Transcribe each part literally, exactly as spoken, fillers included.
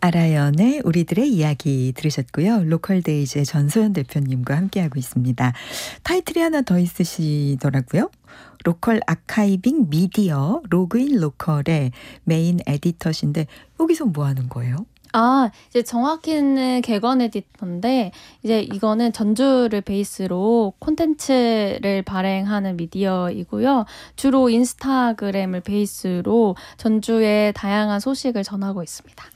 아라연의 우리들의 이야기 들으셨고요. 로컬데이즈의 전소연 대표님과 함께하고 있습니다. 타이틀이 하나 더 있으시더라고요. 로컬 아카이빙 미디어 로그인 로컬의 메인 에디터신데 여기서 뭐 하는 거예요? 아, 이제 정확히는 객원 에디터인데 이제 이거는 전주를 베이스로 콘텐츠를 발행하는 미디어이고요. 주로 인스타그램을 베이스로 전주의 다양한 소식을 전하고 있습니다.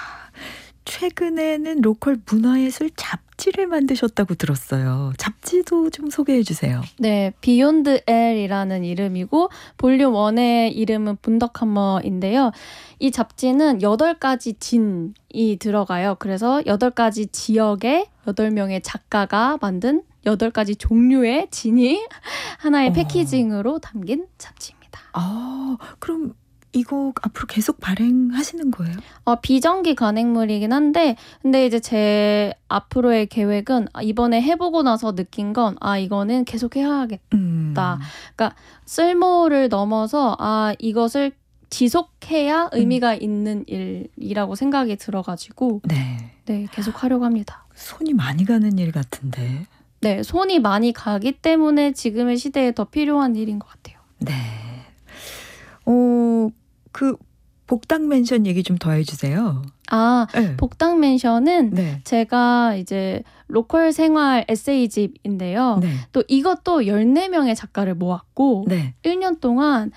최근에는 로컬 문화예술 잡지를 만드셨다고 들었어요. 잡지도 좀 소개해 주세요. 네, 비욘드 L이라는 이름이고 볼륨 일의 이름은 분더카머인데요. 이 잡지는 여덟 가지 진이 들어가요. 그래서 여덟 가지 지역의 여덟 명의 작가가 만든 여덟 가지 종류의 진이 하나의 어. 패키징으로 담긴 잡지입니다. 아, 그럼 이거 앞으로 계속 발행하시는 거예요? 어, 비정기 간행물이긴 한데 근데 이제 제 앞으로의 계획은 이번에 해보고 나서 느낀 건 아 이거는 계속 해야겠다. 음. 그러니까 쓸모를 넘어서 아 이것을 지속해야 의미가 음. 있는 일이라고 생각이 들어가지고 네. 네, 계속 하려고 합니다. 손이 많이 가는 일 같은데. 네, 손이 많이 가기 때문에 지금의 시대에 더 필요한 일인 것 같아요. 네. 어, 그 복당 멘션 얘기 좀 더 해주세요. 아, 네. 복당 멘션은 네. 제가 이제 로컬 생활 에세이집인데요. 네. 또 이것도 열네 명의 작가를 모았고 네. 일 년 동안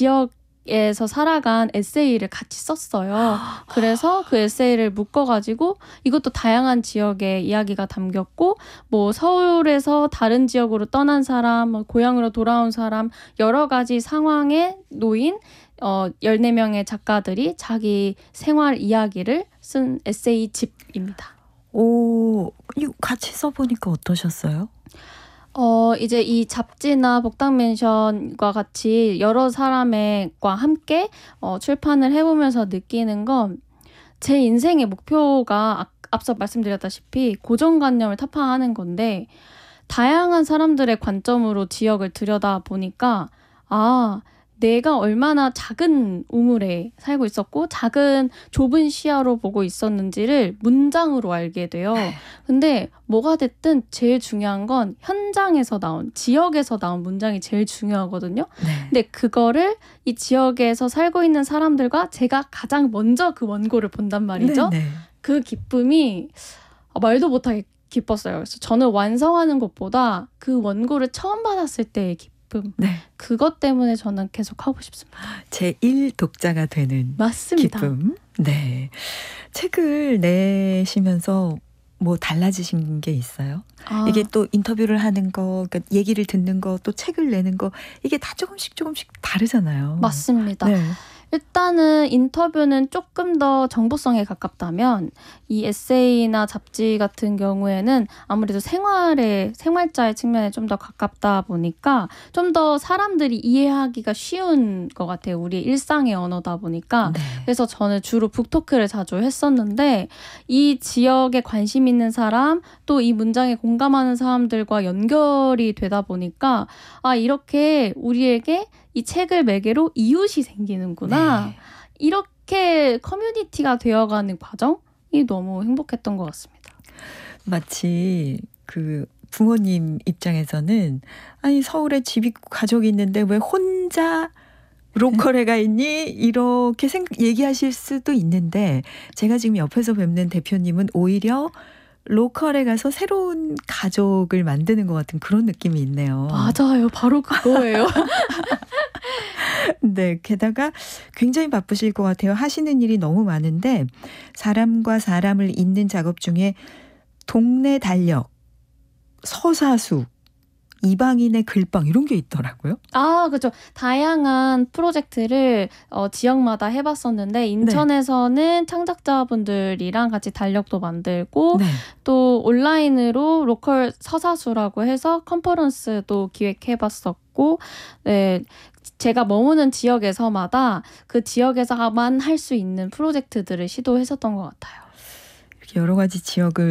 지역에서 살아간 에세이를 같이 썼어요. 그래서 그 에세이를 묶어가지고 이것도 다양한 지역의 이야기가 담겼고 뭐 서울에서 다른 지역으로 떠난 사람, 뭐 고향으로 돌아온 사람 여러 가지 상황에 놓인 어, 열네 명의 작가들이 자기 생활 이야기를 쓴 에세이집입니다. 오, 이거 같이 써보니까 어떠셨어요? 어, 이제 이 잡지나 복당 멘션과 같이 여러 사람과 함께 어, 출판을 해보면서 느끼는 건 제 인생의 목표가 앞, 앞서 말씀드렸다시피 고정관념을 타파하는 건데 다양한 사람들의 관점으로 지역을 들여다보니까 아, 내가 얼마나 작은 우물에 살고 있었고 작은 좁은 시야로 보고 있었는지를 문장으로 알게 돼요. 근데 뭐가 됐든 제일 중요한 건 현장에서 나온, 지역에서 나온 문장이 제일 중요하거든요. 네. 근데 그거를 이 지역에서 살고 있는 사람들과 제가 가장 먼저 그 원고를 본단 말이죠. 네, 네. 그 기쁨이 말도 못하게 기뻤어요. 그래서 저는 완성하는 것보다 그 원고를 처음 받았을 때의 기쁨 네. 그것 때문에 저는 계속 하고 싶습니다. 제일 독자가 되는 맞습니다. 기쁨. 네. 책을 내시면서 뭐 달라지신 게 있어요? 아. 이게 또 인터뷰를 하는 거, 그러니까 얘기를 듣는 거, 또 책을 내는 거 이게 다 조금씩 조금씩 다르잖아요. 맞습니다. 네. 일단은 인터뷰는 조금 더 정보성에 가깝다면 이 에세이나 잡지 같은 경우에는 아무래도 생활의 생활자의 측면에 좀 더 가깝다 보니까 좀 더 사람들이 이해하기가 쉬운 것 같아요. 우리 일상의 언어다 보니까. 네. 그래서 저는 주로 북토크를 자주 했었는데 이 지역에 관심 있는 사람 또 이 문장에 공감하는 사람들과 연결이 되다 보니까 아 이렇게 우리에게 이 책을 매개로 이웃이 생기는구나. 네. 이렇게 커뮤니티가 되어가는 과정이 너무 행복했던 것 같습니다. 마치 그 부모님 입장에서는 아니 서울에 집 있고 가족이 있는데 왜 혼자 로컬에 가 있니? 이렇게 생각, 얘기하실 수도 있는데 제가 지금 옆에서 뵙는 대표님은 오히려 로컬에 가서 새로운 가족을 만드는 것 같은 그런 느낌이 있네요. 맞아요. 바로 그거예요. 네, 게다가 굉장히 바쁘실 것 같아요. 하시는 일이 너무 많은데 사람과 사람을 잇는 작업 중에 동네 달력, 서사수, 이방인의 글방 이런 게 있더라고요. 아, 그렇죠. 다양한 프로젝트를 어, 지역마다 해봤었는데 인천에서는 네. 창작자분들이랑 같이 달력도 만들고 네. 또 온라인으로 로컬 서사수라고 해서 컨퍼런스도 기획해봤었고 네. 제가 머무는 지역에서마다 그 지역에서만 할 수 있는 프로젝트들을 시도했었던 것 같아요. 여러 가지 지역을